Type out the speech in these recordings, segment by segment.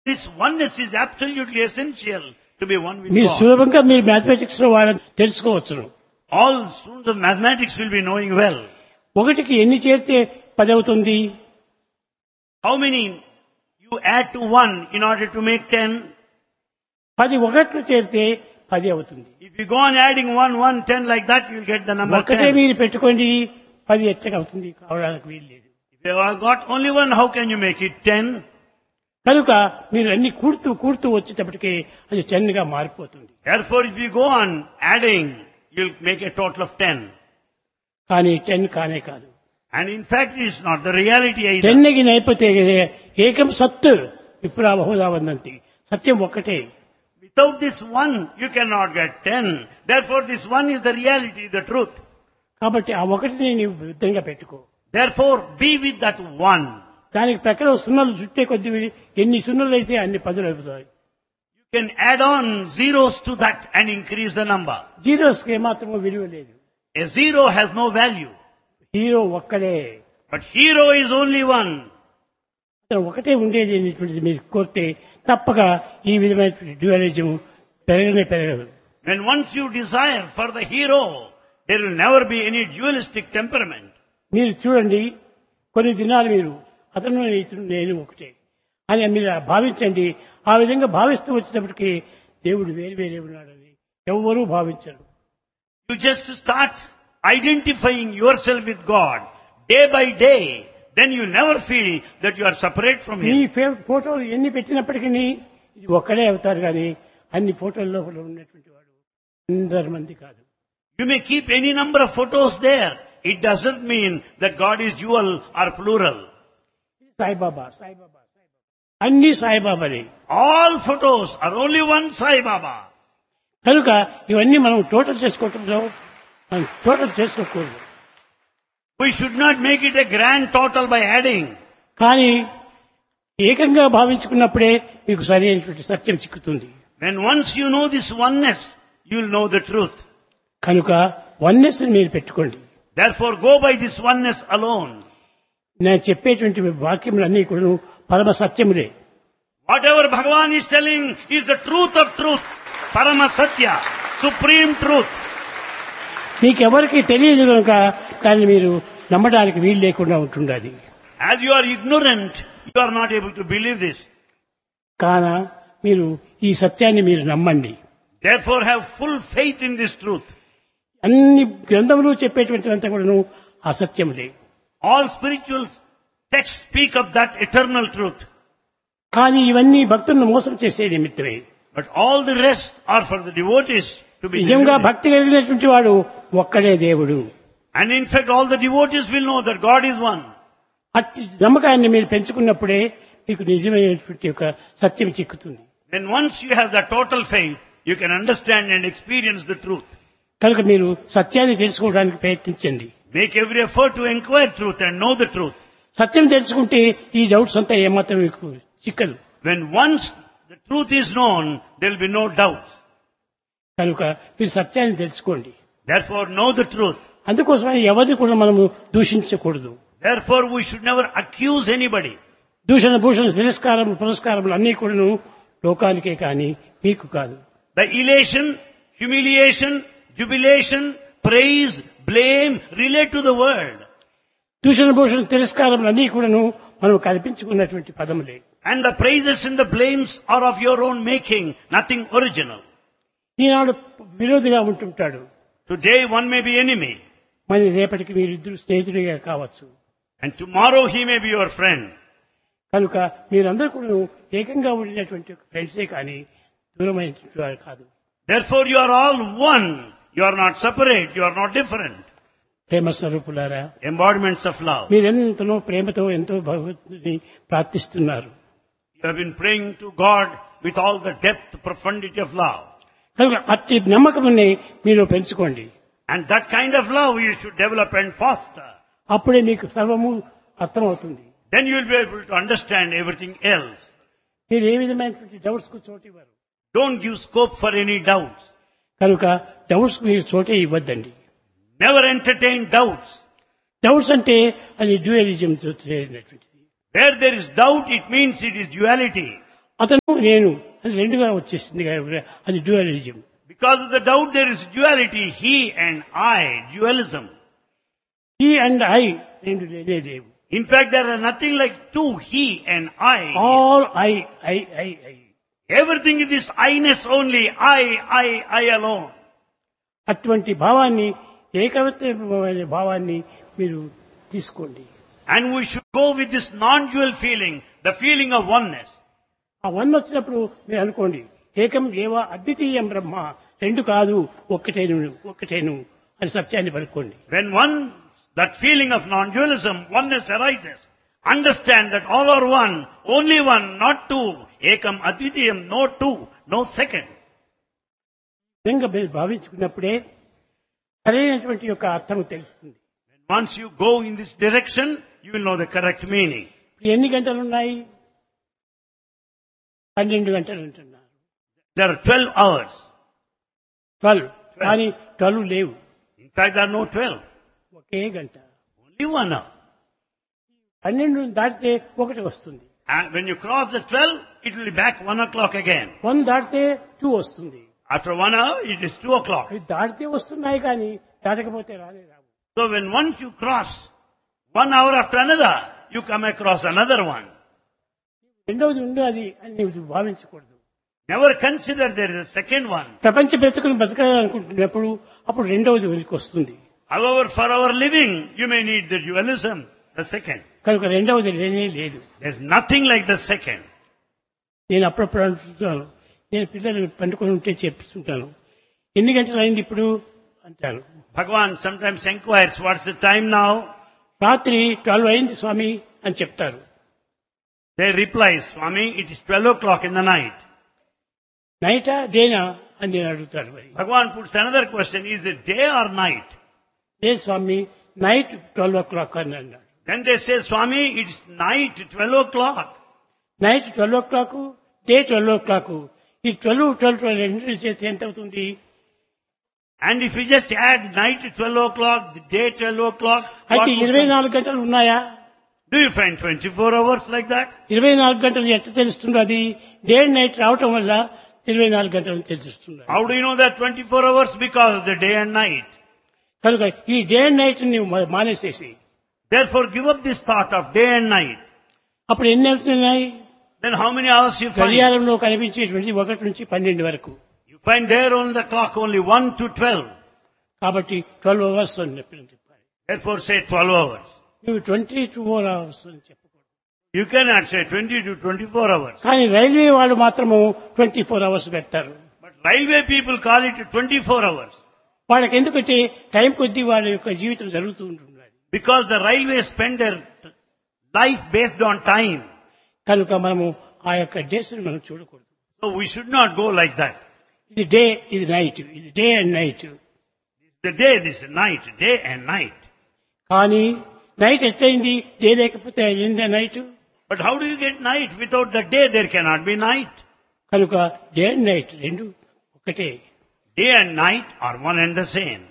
This oneness is absolutely essential to be one with మీరు God. సులభంగా మీరు mathematics లో వాళ్ళని తెలుసుకోవచ్చును. All students of mathematics will be knowing well. ఒకటికి ఎన్ని చేరితే 10 అవుతుంది? How many you add to 1 in order to make 10? 10 ఒకట్లు చేరితే 10 అవుతుంది. If you go on adding 1, 1, 10 like that, you'll get the number ఒకటే 10. మీరు పెట్టుకోండి 10 ఎచ్చగా అవుతుంది, కావడానికి వీలు లేదు. If you have got only 1, how can you make it 10? కనుక మీరు అన్ని కూడుతూ వచ్చేటప్పటికి అది 10 గా మారిపోతుంది. Therefore, if you go on adding, you'll make a total of 10. కానీ 10 కానే కాదు. And in fact, it's not the reality either. 10 కి నైపోతే ఏకం సత్ విప్రా బహుదా వందంతి. సత్యం ఒక్కటే. Without this 1, you cannot get 10. Therefore, this 1 is the reality, the truth. కాబట్టి ఆ ఒకటిని నీవు యుద్ధంగా పెట్టుకో. Therefore, be with that 1. దానికి ప్రకారం సున్నలు చుట్టే కొద్ది ఎన్ని సున్నలు అయితే అన్ని 10 అయిపోతాయి. You can add on zeros to that and increase the number. జీరోస్కి ఏమాత్రమూ విలువ లేదు. A zero has no value. Hero ఒక్కడే. But hero is only one. అతను ఒకటే ఉండేది అనేటువంటిది మీరు కోరితే తప్పక ఈ విధమైన డ్యూయలిజం పెరగదు. When once you desire for the hero, there will never be any dualistic temperament. మీరు చూడండి, కొన్ని దినాలు మీరు అతను ఇతను నేను ఒకటే అని మీరు భావించండి. ఆ విధంగా భావిస్తూ వచ్చేటప్పటికి దేవుడు వేరే ఉన్నాడని ఎవరూ భావించరు. You just start identifying yourself with God day by day. Then you never feel that you are separate from me Him. ఫోటోలు ఎన్ని పెట్టినప్పటికీ ఇది ఒక్కడే అవుతారు కానీ అన్ని ఫోటోల్లో ఉన్నటువంటి వాడు అందరి మంది కాదు. You may keep any number of photos there. It doesn't mean that God is dual or plural. Saibaba అన్ని సాయిబాబానే. All photos are only one Sai Baba. కనుక ఇవన్నీ మనం టోటల్ చేసుకోవటంలో మనం టోటల్ చేసుకోకూడదు. We should not make it a grand total by adding. కానీ ఏకంగా భావించుకున్నప్పుడే మీకు సరైనటువంటి సత్యం చిక్కుతుంది. When once you know this oneness, you will know the truth. కనుక వన్నెస్ మీరు పెట్టుకోండి. Therefore, go by this oneness alone. నేను చెప్పేటువంటి వాక్యములన్నీ కూడా పరమ సత్యములే. Whatever Bhagavan is telling is the truth of truths. Parama Satya, supreme truth. మీకెవరికి తెలియదు కనుక దాన్ని మీరు నమ్మడానికి వీలు లేకుండా ఉంటుండాలి. As you are ignorant, you are not able to believe this. కాన మీరు ఈ సత్యాన్ని మీరు నమ్మండి. Therefore, have full faith in this truth. అన్ని గ్రంథములు చెప్పేటువంటివంతా కూడాను అసత్యములే. All spiritual texts speak of that eternal truth. కానీ ఇవన్నీ భక్తులను మోసం చేసే నిమిత్తమే. But all the rest are for the devotees to be నిజంగా deluded. భక్తి కలిగినటువంటి వాడు ఒక్కడే దేవుడు. And in fact, all the devotees will know that God is one. అట్టి నమ్మకాన్ని మీరు పెంచుకున్నప్పుడే మీకు నిజమైనటువంటి ఒక సత్యం చిక్కుతుంది. Then once you have the total faith, you can understand and experience the truth. కనుక మీరు సత్యాన్ని తెలుసుకోవడానికి ప్రయత్నించండి. Make every effort to inquire truth and know the truth. సత్యం తెలుసుకుంటే ఈ డౌట్స్ అంతా ఏమాత్రం మీకు చిక్కదు. When once the truth is known, there will be no doubts. కనుక మీరు సత్యాన్ని తెలుసుకోండి. Therefore, know the truth. అందుకోసమని ఎవరిని కూడా మనము దూషించకూడదు. Therefore, we should never accuse anybody. దూషణ భూషణ తిరస్కారములు పురస్కారములు అన్నీ కూడాను లోకానికే కానీ మీకు కాదు. The elation, humiliation, jubilation, praise, blame relate to the world. దూషణ భూషణ తిరస్కారములు అన్నీ కూడాను మనం కల్పించుకున్నటువంటి పదములే. And the praises and the blames are of your own making, nothing original. Eenadu విరోధిగా ఉంటుంటాడు. Today one may be enemy, మరి రేపటికి మీరిద్దరు స్నేహితుడిగా కావచ్చు. and tomorrow he may be your friend. కనుక మీరందరూ కూడా ఏకంగా ఉండినటువంటి ఫ్రెండ్సే కానీ దూరమైనటువంటి వారు కాదు. Therefore you are all one. You are not separate. You are not different. ప్రేమ స్వరూపులారా, Embodiments of love. మీరెంతనో ప్రేమతో ఎంతో భగవంతుని ప్రార్థిస్తున్నారు. You have been praying to God with all the depth, profundity of love. కనుక అట్టి నమ్మకముని మీరు పెంచుకోండి. And that kind of love you should develop and foster. అప్పుడే మీకు సర్వము అర్థమవుతుంది. Then you will be able to understand everything else. మీరు ఏ విధమైనటువంటి డౌట్స్ కు చోటు ఇవ్వరు. Don't give scope for any doubts. కనుక డౌట్స్ కు మీరు చోటే ఇవ్వద్దండి. Never entertain doubts. డౌట్స్ అంటే అది dualism చేరినటువంటిది. Where there is doubt, it means it is duality. అతను నేను అది రెండుగా వచ్చేసింది కాబట్టి అది dualism. Because of the doubt there is duality, he and I, dualism. ఈ అండ్ ఐ రెండు లేనే లేవు. In fact, there are nothing like two, he and I. All I I I I. Everything is this I-ness only, I alone. అటువంటి భావాన్ని ఏకత్వమైన భావాన్ని మీరు తీసుకోండి. And we should go with this non-dual feeling, the feeling of oneness. ఆ one వచ్చినప్పుడు మీరు అనుకోండి ఏకం ఏవ అద్వితీయం బ్రహ్మ, రెండు కాదు ఒక్కటేను అని సత్యాన్ని పలుకోండి. When that feeling of non-dualism, oneness arises, understand that all are one, only one, not two. Ekam advitiyam, no two, no second. విధంగా మీరు భావించుకున్నప్పుడే సరైనటువంటి యొక్క అర్థం తెలుస్తుంది. Once you go in this direction, you will know the correct meaning. ఎన్ని గంటలు ఉన్నాయి? 12 గంటలు అంటున్నారు. There are 12 hours. 12 కానీ 12 లేవు. In fact, there are no 12. ఒకే గంట. Only 1 hour. 12 దాటితే 1 వస్తుంది. And when you cross the 12, it will be back 1 o'clock again. 1 దాటితే 2 వస్తుంది. After 1 hour, it is 2 o'clock. అవి దాటితే వస్తున్నాయి కానీ దాటకపోతే రావు. So when once you cross 1 hour after another, you come across another one. రెండవది ఉండదు అని నీవు భావించకూడదు. Never consider there is a second one. ప్రపంచ బ్రతుకును బతకాలనుకుంటున్నప్పుడు అప్పుడు రెండవది వెలికి వస్తుంది. However, for our living, you may need the dualism, the second. కనుక రెండవది లేనే లేదు. There is nothing like the second. నేను అప్పుడప్పుడు అనుకుంటున్నాను, నేను పిల్లలు పండుకొని ఉంటే చెప్తుంటాను, ఎన్ని గంటలు అయింది ఇప్పుడు అంటాను. Bhagavan sometimes inquires, what's the time now? రాత్రి 12 అయింది స్వామి అని చెప్తారు. They reply, Swami, it is 12 o'clock in the night. నైటా డేనా అని నేను అడుగుతాను. మరి Bhagavan puts another question, is it day or night? లేదు స్వామి, నైట్ 12 o'clock అని అన్నాడు. Then they say, Swami, it is night, 12 o'clock. Night 12 o'clock, day 12 o'clock. ఈ 12 రెండు చేస్తే ఎంత అవుతుంది? And if you just add night 12 o'clock, the day 12 o'clock, అయితే what would 24 గంటలు ఉన్నాయా? do you find 24 hours like that? 24 గంటలు ఎట్లా తెలుస్తుంది? అది డే అండ్ నైట్ రావటం వల్ల 24 గంటలు తెలుస్తుంది. How do you know that 24 hours? Because of the day and night. కనుక ఈ డే అండ్ నైట్ ని మానేసేసి Therefore, give up this thought of day and night. అప్పుడు ఎన్ని అవుతున్నాయి? Then how many hours you find? గడియారంలో కనిపించేటువంటి 1 నుంచి 12 వరకు. You find there on the clock only 1 to 12. కాబట్టి 12 అవర్స్ అని చెప్పారు. Therefore, say 12 hours. నువ్వు 24 అవర్స్ అని చెప్పకూడదు. You cannot say 20 to 24 hours. కానీ రైల్వే వాళ్ళు మాత్రము 24 అవర్స్ పెడతారు. But railway people call it 24 hours. వాళ్ళకి ఎందుకంటే టైం కొద్దీ వాళ్ళ యొక్క జీవితం జరుగుతూ ఉంటుంది. Because the railways spend their life based on time. కనుక మనము ఆ యొక్క డేస్ మనం చూడకూడదు. So we should not go like that. ఇది డే, ఇది నైట్, ఇది day and night. The day, this is night, day and night. కానీ నైట్ ఎట్లయింది? డే లేకపోతే అయిందా night? But how do you get night? Without the day, there cannot be night. కనుక day and night రెండు ఒకటే. Day and night are one and the same.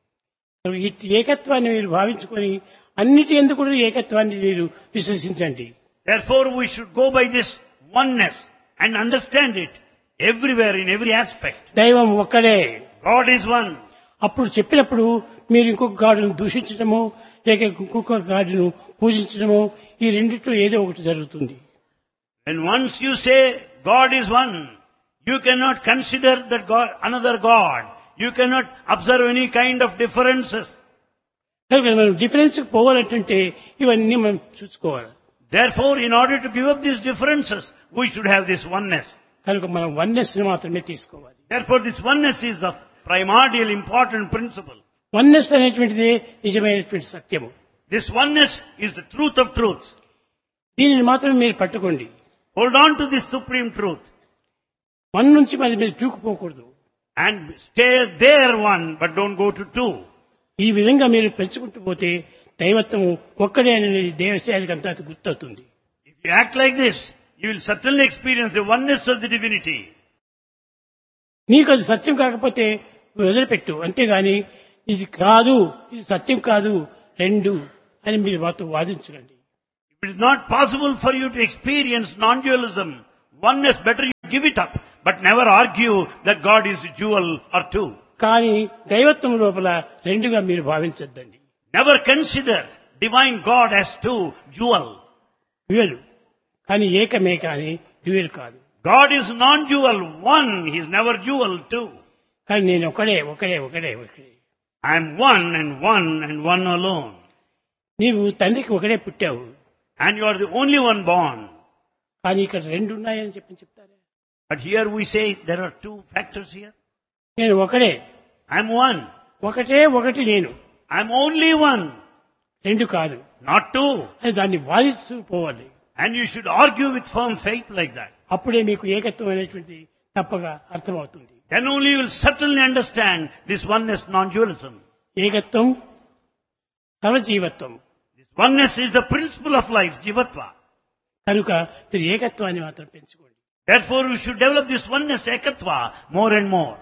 ఈ ఏకత్వాన్ని మీరు భావించుకొని అన్నిటి ఎందుకు కూడా ఏకత్వాన్ని మీరు విశ్వసించండి. Therefore, we should go by this oneness and understand it everywhere, in every aspect. దైవం ఒక్కడే. God is one. అప్పుడు చెప్పినప్పుడు మీరు ఇంకొక గాడును దూషించడము లేక ఇంకొక గాడును పూజించడము ఈ రెండిట్లో ఏదో ఒకటి జరుగుతుంది. And once you say God is one, you cannot consider that God, another God. You cannot observe any kind of differences. కనుక మనం డిఫరెన్స్ పోవాలంటే ఇవన్నీ మనం చూసుకోవాలి. Therefore, in order to give up these differences, we should have this oneness. కనుక మనం oneness ని మాత్రమే తీసుకోవాలి. Therefore, this oneness is a primordial important principle. Oneness అనేటువంటిది నిజమైనటువంటి సత్యము. This oneness is the truth of truths. దీనిని మాత్రం మీరు పట్టుకోండి. Hold on to this supreme truth. One నుంచి మరి మీరు దూకుపోకూడదు. And stay there one, but don't go to two. ఈ విధంగా మీరు పెంచుకుంటూ పోతే దైవత్వము ఒక్కడే అనేది దేవశాలకు అంతా గుర్తవుతుంది. If you act like this, you will certainly experience the oneness of the divinity. నీకు అది సత్యం కాకపోతే వదిలిపెట్టు, అంతేగాని ఇది కాదు, ఇది సత్యం కాదు, రెండు అని మీరు మాతో వాదించకండి. If it is not possible for you to experience non-dualism, oneness, better you give it up. But never argue that God is a jewel or two. కానీ దైవత్వం లోపల రెండుగా మీరు భావించొద్దండి. Never consider divine God as two jewel. Dual కానీ ఏకమే కానీ dual కాదు. God is non-jewel, one. He is never jewel, two. కానీ నేను ఒకడే. I am one and one alone. నీవు తండ్రికి ఒకడే పుట్టావు. And you are the only one born. కానీ ఇక్కడ రెండు ఉన్నాయని చెప్తారా? But here we say there are two factors here. నేను ఒకడే. I am one. ఒకటి నేను. I am only one. రెండు కాదు. Not two. అది దాన్ని వాదిస్తూ పోవాలి. And you should argue with firm faith like that. అప్పుడే మీకు ఏకత్వం అనేటువంటి తప్పగా అర్థమవుతుంది. Then only you will certainly understand this oneness, non-dualism. ఏకత్వం సర్వజీవత్వం. This oneness is the principle of life, jivatva. కనుక మీరు ఏకత్వాన్ని మాత్రం పెంచుకోండి. Therefore you should develop this oneness, ekatva, more and more.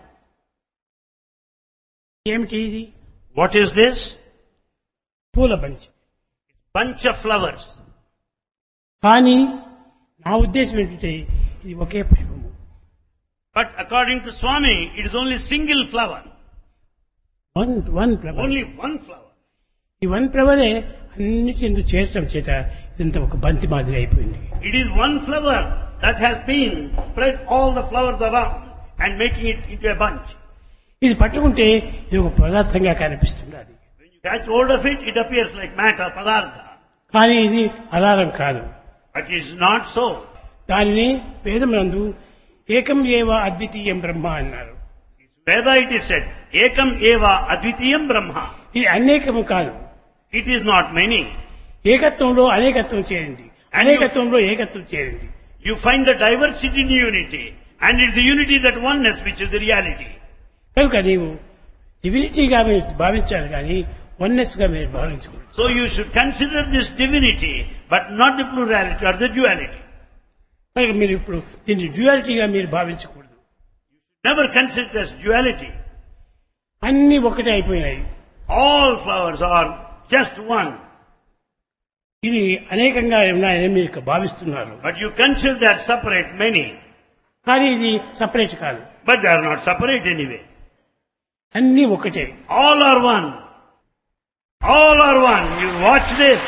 ఏమిటి ఇది? What is this? పూల బంచ్. Bunch of flowers. కానీ నా ఉద్దేశం ఏంటంటే ఇది ఒకే పుష్పము. But according to Swami, it is only single flower. One flower. Only one flower. ఈ వన్ ఫ్లవరే అన్నిటి ఎందుకు చేర్చడం చేత ఇదంతా ఒక బంతి మాదిరి అయిపోయింది. It is one flower that has been spread all the flowers around and making it into a bunch. ఇది పట్టుకుంటే ఇది ఒక పదార్థంగా కనిపిస్తున్నది. When you catch hold of it, it appears like matter, padartha. కానీ ఇది అలారం కాదు. But it is not so. దానిని వేదమునందు ఏకం ఏవ అద్వితీయం బ్రహ్మ అన్నారు. Veda it is said, ekam eva advitiyam brahma. ఇది అనేకము కాదు. It is not many. ఏకత్వంలో అనేకత్వం చేరింది, అనేకత్వంలో ఏకత్వం చేరింది. You find the diversity in unity, and it is the unity, that oneness, which is the reality. కనుక నీవు డివినిటీగా మీరు భావించాలి కానీ వన్నెస్ గా మీరు భావించకూడదు. So you should consider this divinity, but not the plurality or the duality. కనుక మీరు ఇప్పుడు దీన్ని డ్యూయాలిటీగా మీరు భావించకూడదు. Never consider it as duality. అన్ని ఒకటే అయిపోయినాయి. All flowers are just one. ఇది అనేకంగా ఉన్నాయని మీరు భావిస్తున్నారు. But you consider that separate many. కానీ ఇది సపరేట్ కాదు. But they are not separate anyway. అన్ని ఒకటే. All are one. All are one. You watch this.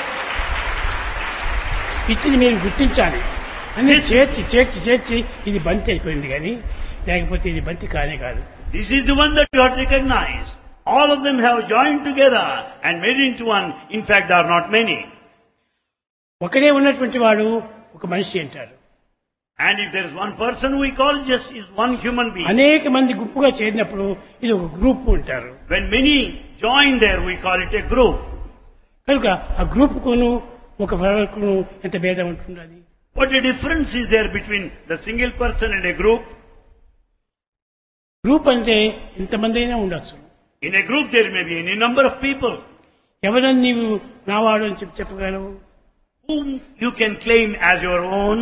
ఇచ్చిని మీరు గుర్తించాలి. అన్ని చేర్చి ఇది బంతి అయిపోయింది కానీ లేకపోతే ఇది బంతి కానే కాదు. This is the one that you have to recognize. All of them have joined together and made it into one. In fact, there are not many. ఒకడే ఉన్నటువంటి వాడు ఒక మనిషి అంటారు. And if there is one person, we call just is one human being. అనేక మంది గుంపుగా చేరినప్పుడు ఇది ఒక గ్రూప్ అంటారు. When many join there, we call it a group. కనుక ఆ గ్రూప్ కును ఒక ఫ్లవర్కును ఎంత భేదం ఉంటున్నది. What a difference is there between the single person and a group? Group అంటే ఇంతమంది అయినా ఉండొచ్చు. In a group, there may be any number of people. ఎవరని నీవు నావాడు అని చెప్పగలవు? Whom you can claim as your own?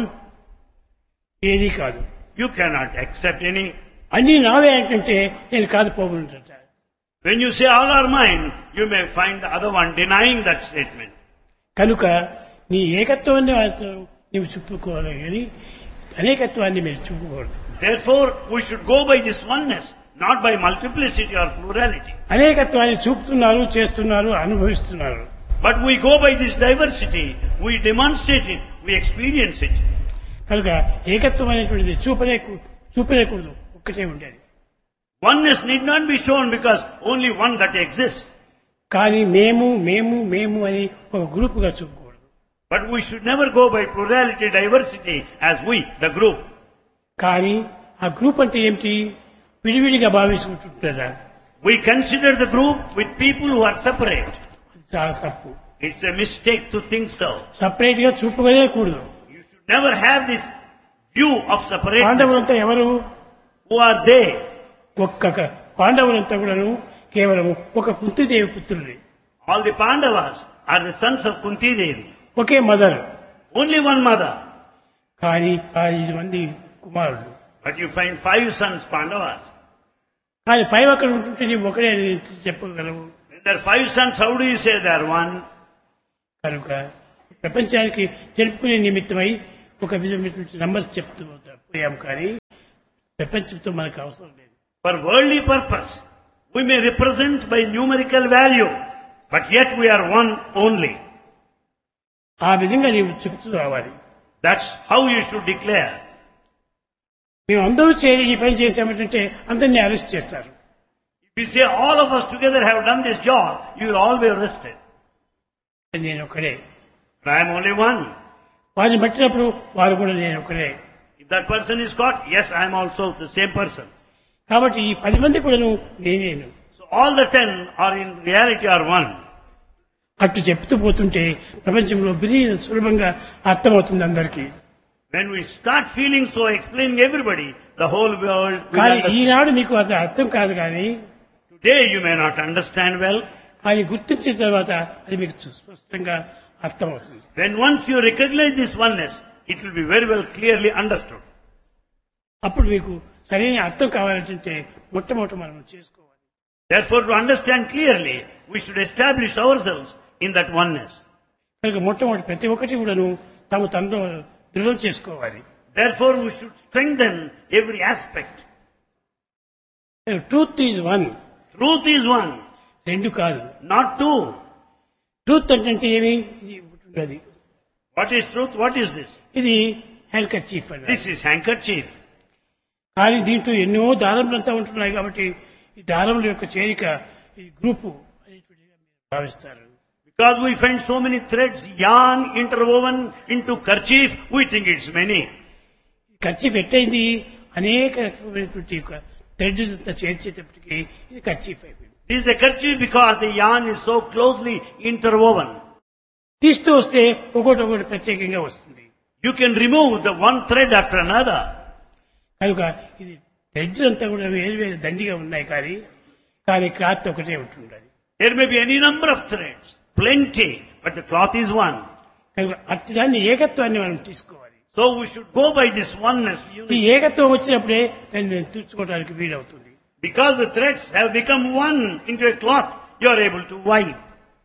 ఏది కాదు. You cannot accept any. అన్ని నావే అంటే నేను కాదు పోగుంటాట. When you say all are mine, you may find the other one denying that statement. కనుక నీ ఏకత్వాన్ని నీవు చూపుకోవాలి కానీ అనేకత్వాన్ని మీరు చూపకూడదు. Therefore, we should go by this oneness, not by multiplicity or plurality. అనేకత్వాన్ని చూపుతున్నారు, చేస్తున్నారు, అనుభవిస్తున్నారు. But we go by this diversity, we demonstrate it, we experience it. కనుక ఏకత్వం అనేటువంటిది చూపలేకూడదు, ఒక్కటే ఉండేది. Oneness need not be shown because only one that exists. కానీ మేము అని ఒక గ్రూప్ గా చూపకూడదు. But we should never go by plurality, diversity as we, the group. కానీ ఆ గ్రూప్ అంటే ఏమిటి? విడివిడిగా భావించుకుంటుంటారా? We consider the group with people who are separate. చాలా తప్పు. It's a mistake to think so. Separate గా చూపలేకూడదు. You should never have this view of separateness. పాండవులంతా ఎవరు? Who are they? ఒక్క పాండవులంతా కూడాను కేవలం ఒక Kunti Devi పుత్రులే. All the Pandavas are the sons of Kunti Devi. Okay mother. Only one mother. కానీ 5 మంది కుమారులు. But you find 5 sons Pandavas. కానీ 5 అక్కడ ఉంటుంటే నీవు ఒకడే చెప్పగలవు. When there are 5 sons, how do you say they are one? కనుక ప్రపంచానికి తెలుపుకునే నిమిత్తమై ఒక విధమైనటువంటి నంబర్స్ చెప్తూ పోయాం కానీ ప్రపంచంతో మనకు అవసరం లేదు. For worldly purpose, we may represent by numerical value, but yet we are one only. ఆ విధంగా నీవు చెప్తూ రావాలి. That's how you should declare. మేము అందరూ చేరి ఈ పని చేసామంటే అందరినీ అరెస్ట్ చేస్తారు. If you say all of us together have done this job, you will all be arrested. నేను ఒకడే. But I am only one. వారిని పట్టినప్పుడు వారు కూడా నేను ఒకడే. If that person is caught, yes, I am also the same person. కాబట్టి ఈ 10 మంది కూడాను నేనేను. So all the 10 are in reality are one. అట్టు చెప్తూ పోతుంటే ప్రపంచంలో సులభంగా అర్థమవుతుంది అందరికీ. When we start feeling so, explaining everybody, the whole world will కానీ understand. ఈనాడు మీకు అది అర్థం కాదు కానీ Today you may not understand well. కానీ గుర్తించిన తర్వాత అది మీకు స్పష్టంగా అర్థమవుతుంది. When once you recognize this oneness, it will be very well clearly understood. అప్పుడు మీకు సరైన అర్థం కావాలంటే మొట్టమొదట మనం చేసుకోవాలి. Therefore, to understand clearly, we should establish ourselves in that oneness. కనుక మొట్టమొదటి ప్రతి ఒక్కటి కూడాను తనలో దృఢం చేసుకోవాలి. Therefore, we should strengthen every aspect. Truth is one. Truth is one, రెండు కాదు. not two. ట్రూత్ అంటే ఏమి? ఇది ఉన్నది. What is truth? What is this? ఇది హ్యాండ్ కర్చీఫ్ అన్నది. This is handkerchief. కానీ దీంట్లో ఎన్నో దారములంతా ఉంటున్నాయి కాబట్టి ఈ దారముల యొక్క చేరిక ఈ గ్రూపు అనేటువంటిగా మీరు భావిస్తారు. Because we find so many threads, yarn interwoven into kerchief, we think it's many. Kerchief ఎట్టయింది? అనేక రకమైనటువంటి థ్రెడ్ అంతా చేర్చేటప్పటికి ఇది కర్చీఫ్ అయిపోయింది. This is a kerchief because the yarn is so closely interwoven. తీస్తూ వస్తే ఒకటి ప్రత్యేకంగా వస్తుంది. You can remove the one thread after another. కనుక ఇది థ్రెడ్ అంతా కూడా వేరు వేరు దండిగా ఉన్నాయి కానీ క్లాత్ ఒకటే ఉంటుండదు. There may be any number of threads, plenty, but the cloth is one. కనుక అట్టి దాన్ని ఏకత్వాన్ని మనం తీసుకోవాలి. So we should go by this oneness, ఈ unity. ఏకత్వం వచ్చినప్పుడే దాన్ని తీర్చుకోవడానికి వీలవుతుంది. Because the threads have become one into a cloth, you are able to wipe.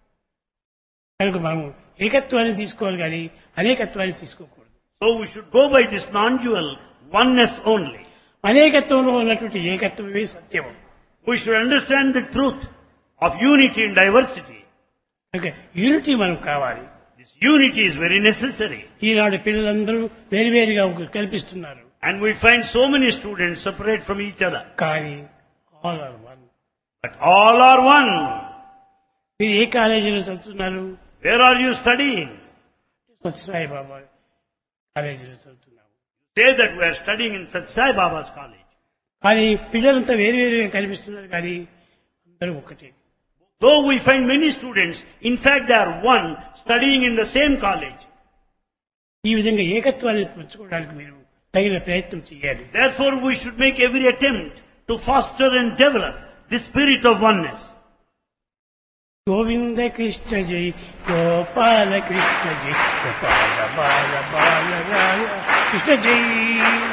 కనుక మనము ఏకత్వాన్ని తీసుకోవాలి కానీ అనేకత్వాన్ని తీసుకోకూడదు. So we should go by this non-dual oneness only. అనేకత్వంలో ఉన్నటువంటి ఏకత్వమే సత్యం. We should understand the truth of unity and diversity. కనుక unity మనం కావాలి. This unity is very necessary. ఈనాడు పిల్లలందరూ వేరువేరుగా కల్పిస్తున్నారు. And we find so many students separate from each other. కానీ all are one. But all are one. మీరు ఏ కాలేజీలో చదువుతున్నారు? Where are you studying? Sathya Sai బాబా కాలేజీలో చదువుతున్నాము. Say that we are studying in Sathya Sai Baba's college. కానీ పిల్లలంతా వేరువేరుగా కనిపిస్తున్నారు కానీ అందరూ ఒకటే. Though we find many students, in fact they are one, studying in the same college. ఈ విధంగా ఏకత్వాన్ని పెంచుకోవడానికి మీరు తగిన ప్రయత్నం చేయాలి. Therefore we should make every attempt to foster and develop the spirit of oneness. Govinda Krishna జై గోపాల కృష్ణ జై గోపాల బాల బాల రాయ కృష్ణ జై.